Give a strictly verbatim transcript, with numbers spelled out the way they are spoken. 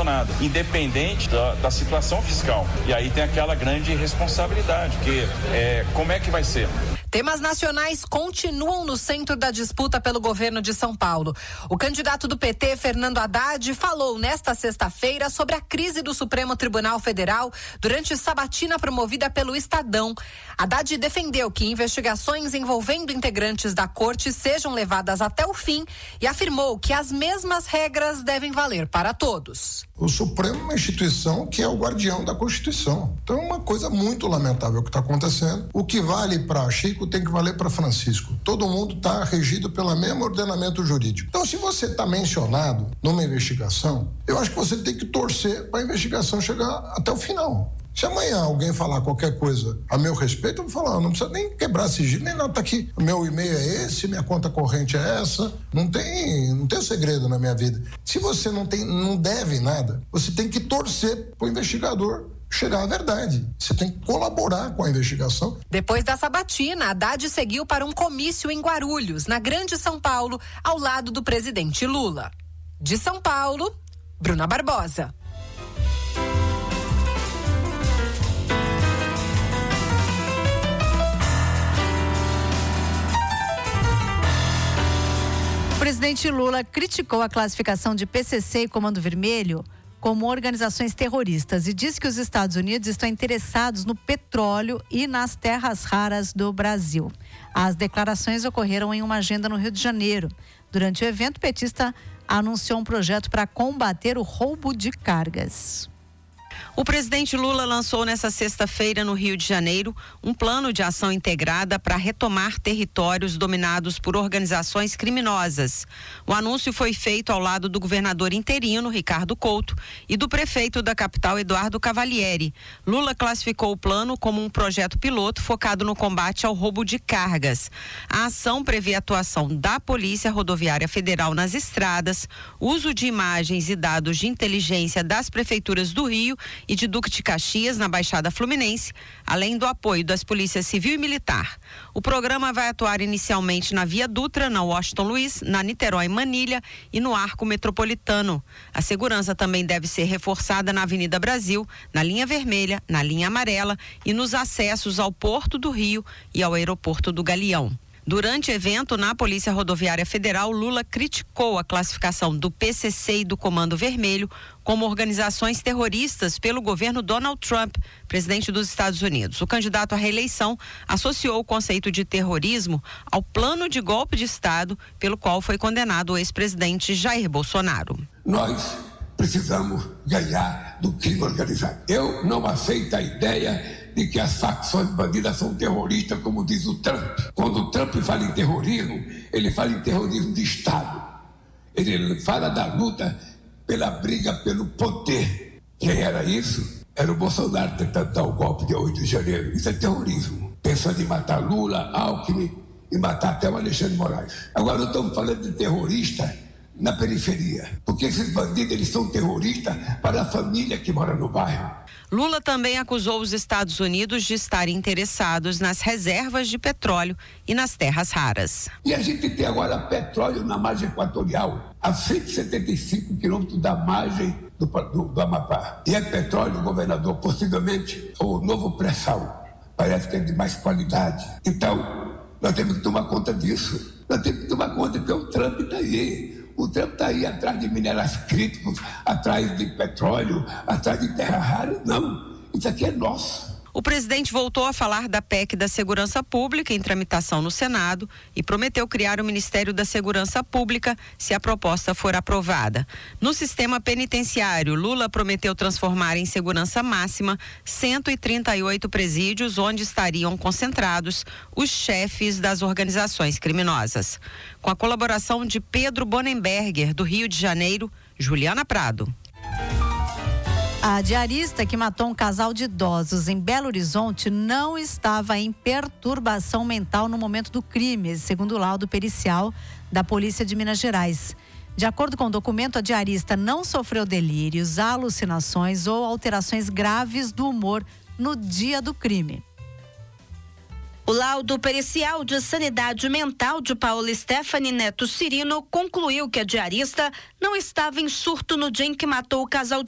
sancionada, independente da, da situação fiscal. E aí tem aquela grande responsabilidade, que é, como é que vai ser? Temas nacionais continuam no centro da disputa pelo governo de São Paulo. O candidato do P T, Fernando Haddad, falou nesta sexta-feira sobre a crise do Supremo Tribunal Federal durante sabatina promovida pelo Estadão. Haddad defendeu que investigações envolvendo integrantes da corte sejam levadas até o fim e afirmou que as mesmas regras devem valer para todos. O Supremo é uma instituição que é o guardião da Constituição. Então é uma coisa muito lamentável o que está acontecendo. O que vale para Chico tem que valer para Francisco. Todo mundo está regido pelo mesmo ordenamento jurídico. Então, se você está mencionado numa investigação, eu acho que você tem que torcer para a investigação chegar até o final. Se amanhã alguém falar qualquer coisa a meu respeito, eu vou falar, não precisa nem quebrar sigilo, nem nada, tá aqui. Meu e-mail é esse, minha conta corrente é essa. Não tem, não tem segredo na minha vida. Se você não tem, não deve nada, você tem que torcer para o investigador chegar à verdade. Você tem que colaborar com a investigação. Depois da sabatina, Haddad seguiu para um comício em Guarulhos, na Grande São Paulo, ao lado do presidente Lula. De São Paulo, Bruna Barbosa. O presidente Lula criticou a classificação de P C C e Comando Vermelho como organizações terroristas e disse que os Estados Unidos estão interessados no petróleo e nas terras raras do Brasil. As declarações ocorreram em uma agenda no Rio de Janeiro. Durante o evento, o petista anunciou um projeto para combater o roubo de cargas. O presidente Lula lançou nesta sexta-feira no Rio de Janeiro um plano de ação integrada para retomar territórios dominados por organizações criminosas. O anúncio foi feito ao lado do governador interino, Ricardo Couto, e do prefeito da capital, Eduardo Cavalieri. Lula classificou o plano como um projeto piloto focado no combate ao roubo de cargas. A ação prevê a atuação da Polícia Rodoviária Federal nas estradas, uso de imagens e dados de inteligência das prefeituras do Rio e de Duque de Caxias, na Baixada Fluminense, além do apoio das polícias civil e militar. O programa vai atuar inicialmente na Via Dutra, na Washington Luiz, na Niterói Manilha e no Arco Metropolitano. A segurança também deve ser reforçada na Avenida Brasil, na linha vermelha, na linha amarela e nos acessos ao Porto do Rio e ao Aeroporto do Galeão. Durante o evento na Polícia Rodoviária Federal, Lula criticou a classificação do P C C e do Comando Vermelho como organizações terroristas pelo governo Donald Trump, presidente dos Estados Unidos. O candidato à reeleição associou o conceito de terrorismo ao plano de golpe de Estado pelo qual foi condenado o ex-presidente Jair Bolsonaro. Nós precisamos ganhar do crime organizado. Eu não aceito a ideia de que as facções bandidas são terroristas, como diz o Trump. Quando o Trump fala em terrorismo, ele fala em terrorismo de Estado. Ele fala da luta pela briga pelo poder. Quem era isso? Era o Bolsonaro tentando dar o golpe de oito de janeiro. Isso é terrorismo. Pensando em matar Lula, Alckmin e matar até o Alexandre de Moraes. Agora nós estamos falando de terrorista na periferia. Porque esses bandidos, eles são terroristas para a família que mora no bairro. Lula também acusou os Estados Unidos de estarem interessados nas reservas de petróleo e nas terras raras. E a gente tem agora petróleo na margem equatorial, a cento e setenta e cinco quilômetros da margem do, do, do Amapá. E é petróleo, governador, possivelmente o novo pré-sal. Parece que é de mais qualidade. Então, nós temos que tomar conta disso. Nós temos que tomar conta que o Trump está aí. O Trump está aí atrás de minerais críticos, atrás de petróleo, atrás de terra rara. Não, isso aqui é nosso. O presidente voltou a falar da P E C da Segurança Pública em tramitação no Senado e prometeu criar o Ministério da Segurança Pública se a proposta for aprovada. No sistema penitenciário, Lula prometeu transformar em segurança máxima cento e trinta e oito presídios onde estariam concentrados os chefes das organizações criminosas. Com a colaboração de Pedro Bonenberger, do Rio de Janeiro, Juliana Prado. A diarista que matou um casal de idosos em Belo Horizonte não estava em perturbação mental no momento do crime, segundo o laudo pericial da Polícia de Minas Gerais. De acordo com o documento, a diarista não sofreu delírios, alucinações ou alterações graves do humor no dia do crime. O laudo pericial de sanidade mental de Paula Stephanie Neto Cirino concluiu que a diarista não estava em surto no dia em que matou o casal de